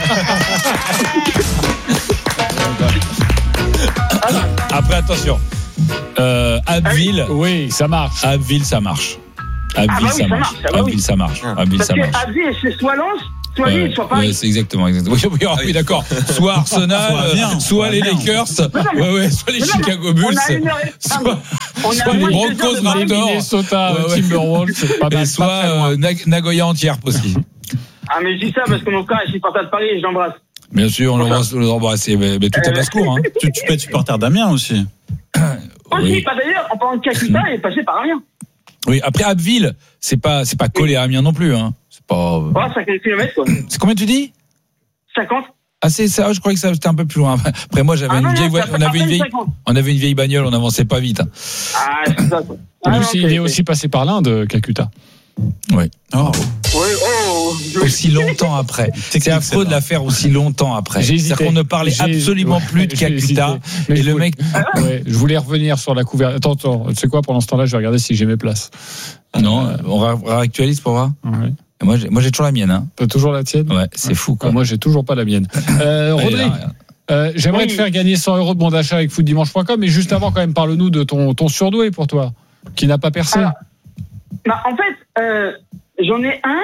Après, attention. Euh, Abbeville. Oui, ça marche. Abbeville, ça marche. Abbeville, Ah bah oui, ça ça marche. marche, ah bah Abbeville, oui. ça marche. Abbeville, Parce ça que marche. Abbeville, c'est soit Lens, soit Ouais, Lille, soit Paris. ouais, c'est exactement, exactement. Oui, oui, oui, d'accord. Soit Arsenal, Soit bien, soit, soit les bien. Lakers, mais- ouais, ouais, soit les mais non, mais Chicago Bulls, on a une heure et- soit, On a soit les moins de deux Broncos heures de Paris. Raptors, Minnesota, Ouais, ouais. Timberwolves, c'est pas mal. et soit euh, Nag- Nagoya Antwerp aussi. Ah, mais je dis ça parce que mon frère est supporter de Paris et je l'embrasse. Bien sûr, on l'embrasse, on l'embrasse, mais, mais tout à basse-cour. Hein. Tu, tu peux être supporter d'Amiens aussi. Aussi, Oui. pas d'ailleurs, en parlant de Kakuta, il est passé par Amiens. Oui, après Abbeville, c'est pas, c'est pas collé à Amiens non plus. Hein. C'est pas. Oh, cinquante kilomètres, quoi. C'est combien tu dis? cinquante. Ah, c'est ça, je croyais que ça c'était un peu plus loin. Après, moi, j'avais Ah une non, vieille non, voie- ça fait on avait à une peine vieille, cinquante. on avait une vieille bagnole, on n'avançait pas vite. Hein. Ah, c'est ça, quoi. Ah, Lui non, aussi, c'est- il est aussi passé par l'Inde, Kakuta. Oui. Oh. Oui, oh, je- Aussi longtemps après. C'est affreux de la faire aussi longtemps après. J'ai hésité. C'est-à-dire qu'on ne parlait J'ai- absolument ouais, plus de j'ai Kakuta. hésité. Mais Et je le voulais- mec. Ouais, je voulais revenir sur la couverture. Attends, attends, tu sais quoi, pendant ce temps-là, je vais regarder si j'ai mes places. Non, Euh, on ré- réactualise pour voir. ouais. Et Moi, j'ai, moi, j'ai toujours la mienne. Hein. T'as toujours la tienne? Ouais, c'est fou, quoi. Ah, moi, j'ai toujours pas la mienne. Euh, Allez, Rodrigue, là, euh, j'aimerais Oui. te faire gagner cent euros de bon d'achat avec foot dimanche point com, mais juste avant, quand même, parle-nous de ton, ton surdoué pour toi, qui n'a pas percé. Alors, bah, en fait, euh, j'en ai un,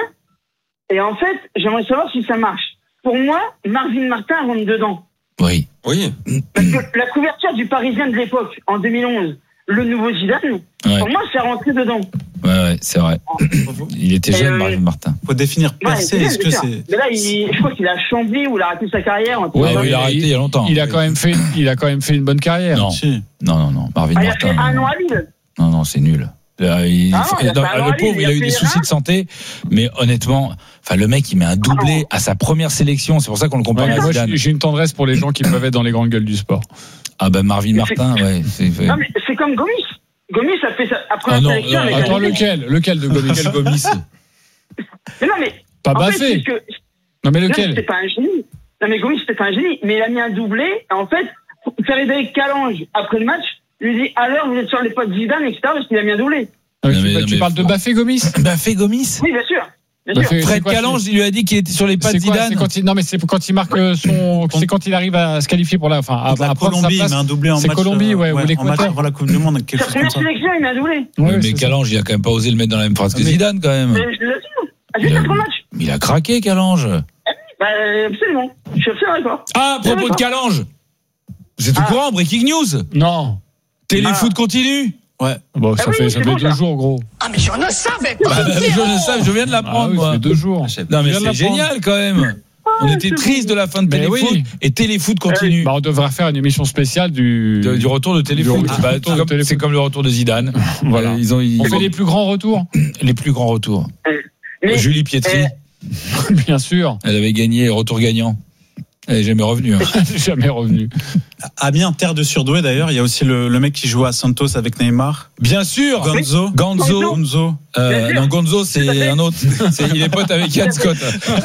et en fait, j'aimerais savoir si ça marche. Pour moi, Marvin Martin rentre dedans. Oui. Oui. Parce que la couverture du Parisien de l'époque, en deux mille onze, le nouveau Zidane, Ouais. pour moi, c'est rentré dedans. Ouais, ouais, c'est vrai. Il était Et jeune, euh, Marvin Martin. Faut définir Ouais, percer. c'est Est-ce bien, que bien sûr. c'est. Mais là, il, je crois qu'il a Chambly ou il a arrêté sa carrière. un truc Ouais, comme ouais, ça. il a arrêté il y a longtemps. Il a quand même fait, il a quand même fait une bonne carrière. Non. Si. Non, non, non. Marvin Ah, il a fait Martin. un non. an à Lille. Non, non, c'est nul. Là, il- Ah non, il a non, fait un an le à Lille, pauvre, il il a a eu fait des soucis un. de santé, mais honnêtement, enfin, le mec, il met un doublé à sa première sélection. C'est pour ça qu'on le compare Ouais, à moi, Zidane. j'ai j'ai une tendresse pour les gens qui peuvent être dans les grandes gueules du sport. Ah ben Marvin Mais Martin, ouais. C'est, fait- Non, mais c'est comme Gomis. Gomis a fait sa après Ah la non, sélection non, avec Attends, la- lequel Lequel de Gomis? Quel Gomis. Mais non, mais. Pas en fait, Baffé. c'est que- Non, mais Non, lequel? c'était pas un génie. Non, mais Gomis, c'était pas un génie. Mais il a mis un doublé. Et en fait, Frédéric Calange, après le match, lui dit alors, vous êtes sur les potes Zidane, et cetera, parce qu'il a mis un doublé. Euh, Non, tu mais- tu non, mais parles de faut- Baffé Gomis? Baffé Gomis. Oui, bien sûr. Bien Bah, sûr. fait- c'est Fred quoi, Calange, il lui a dit qu'il était sur les pas de C'est quoi? Zidane. C'est quand il, non, mais c'est quand il marque euh, son, c'est quand il arrive à se qualifier pour la, enfin, à, Contre la à prendre sa Colombie, il place. met un doublé en C'est match. Colombie, euh, ouais, ou en match l'Équateur. avant la Coupe du Monde, quelque Sa chose comme première ça. sélection, il met un doublé. Oui, Ouais, mais c'est ça. Calange, il a quand même pas osé le mettre dans la même phrase que Mais- Zidane, quand même. Mais je le dis. À juste Il a- après le match. Mais il a craqué, Calange. Bah, absolument. Je suis absolument d'accord. Ah, à propos de Calange. Vous êtes au Ah. courant, Breaking News? Non. Téléfoot continue? Ouais. Bon, ça Ah oui, fait, ça c'est fait bon, deux ça. jours, gros. Ah, mais je ne savais Bah, bah, je ne sais, je viens de Ah l'apprendre, oui, ça moi. fait deux jours. Non, mais Je viens de c'est l'apprendre. génial, quand même. On était tristes de la fin de Mais Téléfoot oui. et Téléfoot continue. Bah, on devrait faire une émission spéciale du, De- du retour de Téléfoot. Du Bah, retour c'est de comme- Téléfoot. c'est comme le retour de Zidane. Voilà. Euh, ils ont, ils On ont- fait les plus grands retours. les plus grands retours. Mais- Julie Pietri, Eh. Bien sûr. elle avait gagné retour gagnant. Elle n'est jamais revenue. hein. Jamais revenu. Amiens, terre de surdoué d'ailleurs. Il y a aussi le, le mec qui joue à Santos avec Neymar. Bien sûr. Gonzo. Gonzo. Gonzo. Euh, Bien sûr. non, Gonzo, c'est un autre. C'est- il est pote avec Yann Scott.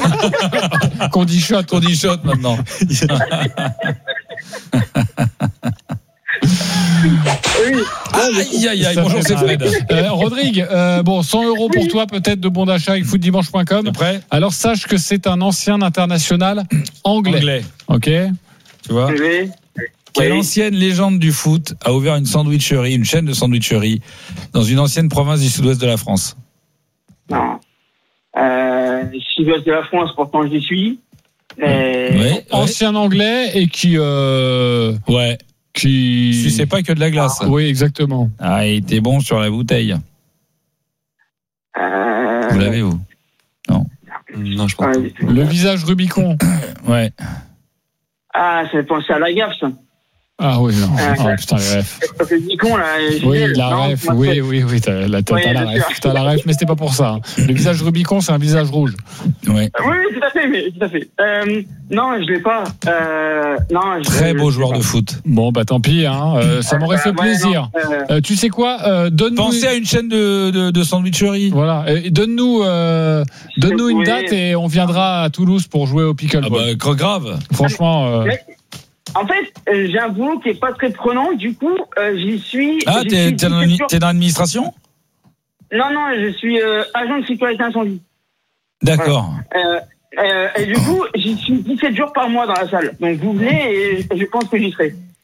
Qu'on dit shot. On dit shot maintenant. Aïe, aïe, aïe. Ça Bonjour, fait c'est mal. Fred. Euh, Rodrigue, euh, bon, cent euros pour toi peut-être de bon d'achat avec foot dimanche point com. T'es prêt? Alors sache que c'est un ancien international anglais. Anglais. Ok. Tu vois? Oui. Quelle Oui. ancienne légende du foot a ouvert une sandwicherie, une chaîne de sandwicherie dans une ancienne province du sud-ouest de la France? Non. Euh, sud-ouest de la France, pourtant j'y suis. Mais... Ouais. Ancien anglais et qui, euh, Ouais. qui. Tu sais pas que de la glace. Oui, exactement. Ah, il était bon sur la bouteille. Euh... Vous l'avez, vous? Non, je pense ouais. Le visage Rubicon. Ouais. Ah, ça fait penser à la gaffe, ça. Ah oui, non. Ah, Oh, putain, les refs. Ça fait dix cons, là. Oui, Gilles. la Non, ref, moi, oui, c'est- oui, oui, t'as la, t'as, Oui, t'as la bien ref, sûr. t'as la ref, mais c'était pas pour ça. hein. Le visage Rubicon, c'est un visage rouge. Ouais. Oui, oui, tout à fait, mais tout à fait. Euh, non, je l'ai pas. Euh, non, je, Très je- beau je joueur l'ai de pas. foot. Bon, bah tant pis, hein. euh, ça m'aurait Euh, fait ouais, plaisir. non, euh, Euh, tu sais quoi euh, Donne-nous. Pensez à une chaîne de, de, de sandwicherie. Voilà, et donne-nous, euh, donne-nous une Oui. date et on viendra à Toulouse pour jouer au Ah pickleball. bah, gr- grave. Franchement, euh, Mais- En fait, euh, j'ai un boulot qui est pas très prenant, du coup, euh, j'y suis. Ah, j'y t'es, suis t'es dans, dix-sept jours. t'es dans l'administration? Non, non, je suis euh, agent de sécurité incendie. D'accord. Euh, euh, et du coup, j'y suis dix-sept jours par mois dans la salle. Donc vous venez et je pense que j'y serai.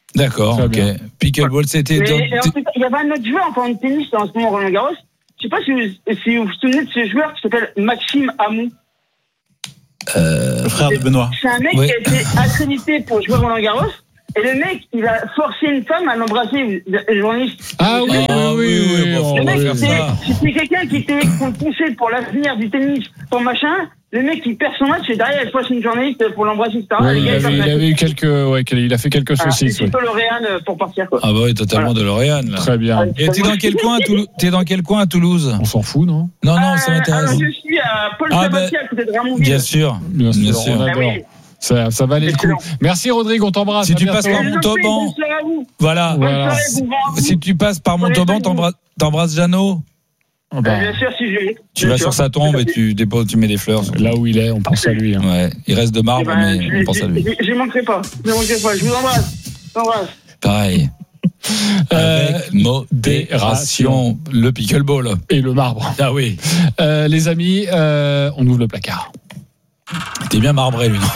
D'accord, ok. Pickleball, c'était. Mais, et ensuite, il y avait un autre joueur en parlant de tennis en ce moment, Roland Garros. Je sais pas si vous, si vous vous souvenez de ce joueur qui s'appelle Maxime Amou. Euh, le frère de Benoît. C'est un mec oui. qui a été accrédité pour jouer Roland Garros. Et le mec, il a forcé une femme à l'embrasser, le journaliste. Ah oui, ah, oui, oui, oui, oui. Le bon, mec, c'était, c'était quelqu'un qui était poussé pour l'avenir du tennis, pour machin. Le mec, il perd son match et derrière, il force une journaliste pour l'embrasser, et cetera. Oui, il, il, avait, il avait eu quelques, ouais, il a fait quelques voilà, saucisses. C'est plutôt L'Oréal pour partir, quoi. Ah bah oui, totalement voilà. De L'Oréal, là. Très bien. Et t'es dans quel coin à Toulouse? T'es dans quel coin à Toulouse? On s'en fout, non? Non, non, euh, ça m'intéresse. Alors, je suis à Paul ah, Sabatier, bah, à côté de Ramonville. Bien sûr, bien sûr. Bien sûr. On adore. Ça, ça valait le coup. Merci Rodrigue, on t'embrasse. Si tu passes par Montauban, voilà. voilà. Si tu passes par Montauban, t'embrasses, t'embrasses Jeannot. Oh bah. Bien sûr, si je. Tu vas sur sa tombe et tu déposes, tu mets des fleurs. Là où il est, on pense à lui. Hein. Ouais, il reste de marbre, ben, mais on pense à lui. Je ne manquerai pas. Je ne manquerai pas. Je vous embrasse. Je vous embrasse. Pareil. Euh, Avec modération, le pickleball et le marbre. Ah oui. Euh, les amis, euh, on ouvre le placard. T'es bien marbré, lui, non?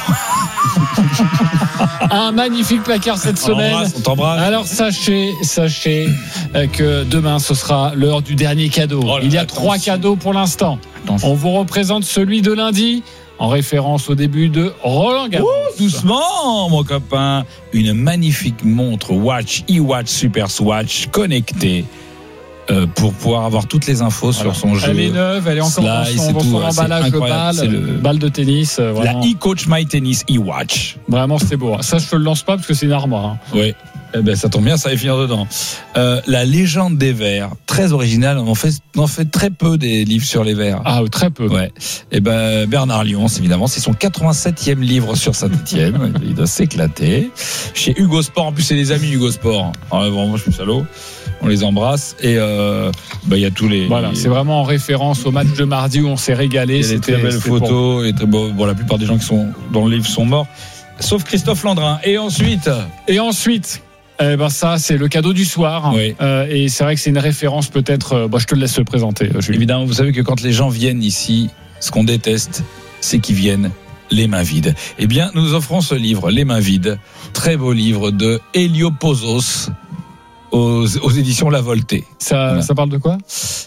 Un magnifique placard cette on semaine. On t'embrasse. Alors sachez, sachez que demain ce sera l'heure du dernier cadeau. Oh là, il y a attention. trois cadeaux pour l'instant. Attention. On vous représente celui de lundi en référence au début de Roland Garros. Oh, doucement, mon copain. Une magnifique montre Watch eWatch Super Swatch connectée. Euh, pour pouvoir avoir toutes les infos voilà. sur son jeu. Elle est neuve, elle est encore Slice, dans son, dans son tout, emballage de balle, c'est le... balle de tennis. Euh, la e-Coach My Tennis e-Watch. Vraiment, c'était beau. Ça, je te le lance pas parce que c'est une armoire. Hein. Oui. Eh ben, ça tombe bien, ça va finir dedans. Euh, la légende des verres, très originale. On en fait, on en fait très peu des livres sur les verres. Ah, très peu. Ouais. Et ben, Bernard Lyons, évidemment, c'est son quatre-vingt-septième livre sur Saint-Étienne. Il doit s'éclater. Chez Hugo Sport, en plus, c'est les amis Hugo Sport. Ah, bon, moi, je suis salaud. On les embrasse et euh, bah il y a tous les. Voilà, c'est vraiment en référence au match de mardi où on s'est régalé. Il y a des très belles photos bon. Et très bon, bon, la plupart des gens qui sont dans le livre sont morts, sauf Christophe Landrin. Et ensuite, et ensuite. Eh ben ça, c'est le cadeau du soir. Oui. Euh, et c'est vrai que c'est une référence peut-être. Euh, bah, je te laisse le présenter. Julie. Évidemment, vous savez que quand les gens viennent ici, ce qu'on déteste, c'est qu'ils viennent les mains vides. Eh bien, nous offrons ce livre, Les mains vides, très beau livre de Heliopozos. Aux, aux éditions La Voltée. Ça, voilà. Ça parle de quoi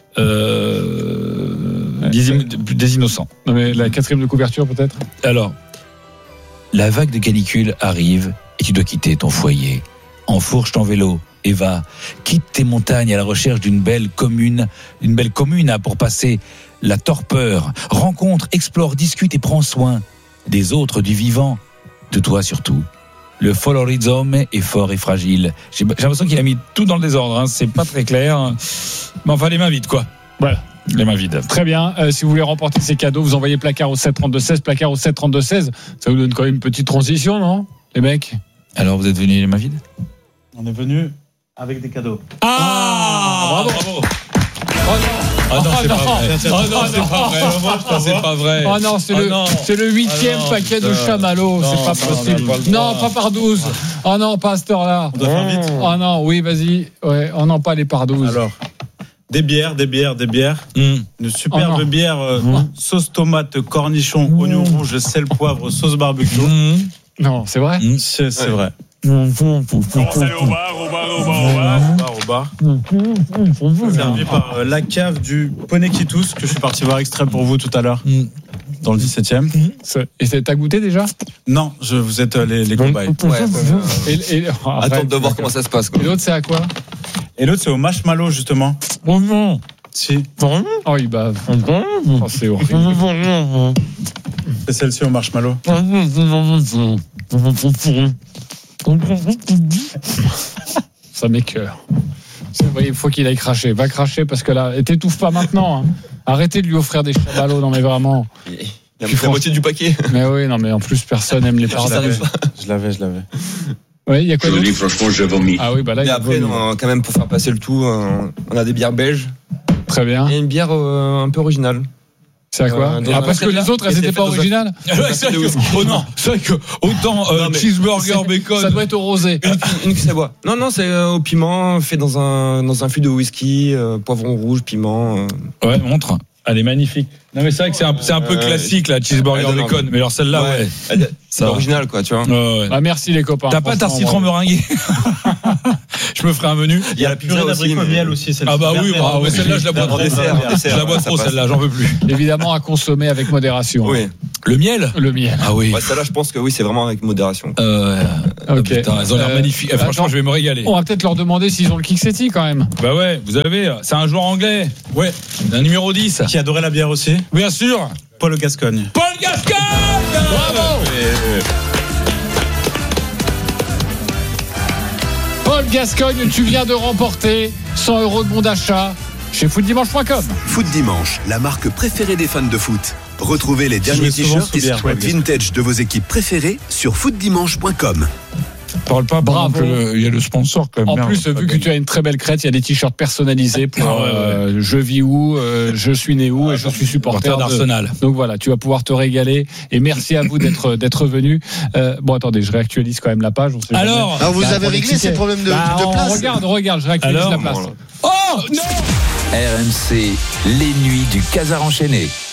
euh, des, des innocents. Non mais la quatrième de couverture peut-être. Alors, la vague de canicule arrive et tu dois quitter ton foyer. Enfourche ton vélo et va. Quitte tes montagnes à la recherche d'une belle commune, une belle commune pour passer la torpeur. Rencontre, explore, discute et prends soin des autres, du vivant, de toi surtout. Le Folorizome est fort et fragile. J'ai, j'ai l'impression qu'il a mis tout dans le désordre. Hein. C'est pas très clair. Mais enfin, les mains vides, quoi. Voilà. Les mains vides. Très bien. Euh, si vous voulez remporter ces cadeaux, vous envoyez placard au sept trente-deux seize, placard au sept trente-deux seize. Ça vous donne quand même une petite transition, non, les mecs? Alors, vous êtes venus les mains vides? On est venus avec des cadeaux. Ah, ah bravo, bravo. Oh non. Ah non, c'est pas vrai. Ah non, c'est pas vrai. C'est pas vrai. Ah non, c'est le, c'est le huitième paquet de chamallows. C'est pas possible. Non, pas par douze. Ah non, pas à cette heure-là. On doit faire vite. Ah non, oui, vas-y. Ouais, oh non, pas les par douze. Alors, des bières, des bières, des bières. Mm. Une superbe oh bière, euh, mm. sauce tomate, cornichon, mm. oignon rouge, sel, poivre, sauce barbecue. Mm. Non, c'est vrai. Mm. C'est, c'est ouais. vrai. On va aller au bar, au bar, au bar, au bar. Au bar, au bar. Servi par euh, la cave du Poney qui tousse, que je suis parti voir extrait pour vous tout à l'heure, mm. dans le dix-septième. Mm. Et t'as goûté déjà? Non, je, vous êtes euh, les, les cobayes. Ouais, ouais, ouais. Et, et, oh, attends de voir comment ça se passe. Quoi. Et l'autre, c'est à quoi? Et l'autre, c'est au marshmallow, justement. Oh non. Si. Oh, il bave. Oh, c'est horrible. C'est celle-ci au marshmallow. Ça m'écoeure. Il faut qu'il aille cracher. Va cracher parce que là, et t'étouffe pas maintenant. Hein. Arrêtez de lui offrir des chamallows. Non mais vraiment. Il a la moitié du paquet. Mais oui, non mais en plus personne aime les parents. Je l'avais, je l'avais. Je l'avais. Oui, il y a quoi je dis franchement, je vomis. Ah oui, bah là. Et après, non, quand même pour faire passer le tout, on a des bières belges. Très bien. Et une bière euh, un peu originale. C'est à quoi? euh, ah, parce que les autres, elles n'étaient pas originales. Ouais, c'est vrai que, oh non, c'est vrai que autant euh, non, cheeseburger, bacon. Ça doit être au rosé. Une, une qui boit. Non, non, c'est euh, au piment, fait dans un dans un fût de whisky, euh, poivron rouge, piment. Euh. Ouais, montre. Elle est magnifique. Non mais c'est vrai que c'est un, c'est un peu euh, classique là, cheeseburger, bacon. Mais alors celle-là, ouais. ouais. Ça l'original, quoi, tu vois. Ouais, ouais. Bah, merci les copains. T'as pas ta citron meringuée? Je me ferai un menu. Il y a la purée d'abricot au miel aussi. Ah bah oui, bah, ouais, celle-là, je la bois trop. Je la bois trop, celle-là, j'en veux plus. Évidemment, à consommer avec modération. Oui. Le miel? Le miel. Ah oui. Ouais, celle-là, je pense que oui, c'est vraiment avec modération. Euh, ok. Putain, elles ont l'air Euh, magnifiques. Eh, franchement, attends, je vais me régaler. On va peut-être leur demander s'ils ont le Kick-Setti quand même. Bah ouais, vous avez, c'est un joueur anglais. Ouais. Un numéro dix. Qui adorait la bière aussi. Bien sûr. Paul Gascogne. Paul Gascogne! Bravo! Et... Paul Gascogne, tu viens de remporter cent euros de bon d'achat chez foot dimanche point com. Foot Dimanche, la marque préférée des fans de foot. Retrouvez les derniers t-shirts et squats vintage de vos équipes préférées sur foot dimanche point com. Parle pas, bravo. Il y a le sponsor quand même. En Merde, plus, vu que tu as une très belle crête, il y a des t-shirts personnalisés pour Ah ouais, euh, je vis où, euh, je suis né où et je suis supporter d'Arsenal. De... Donc voilà, tu vas pouvoir te régaler et merci à vous d'être d'être venus. Euh, bon, attendez, je réactualise quand même la page. On sait Alors, jamais. Alors vous Bah, avez réglé l'exciter. ces problèmes de, bah, de on place. Regarde, regarde, je réactualise Alors, la place. Oh non! R M C, les nuits du Casar enchaîné.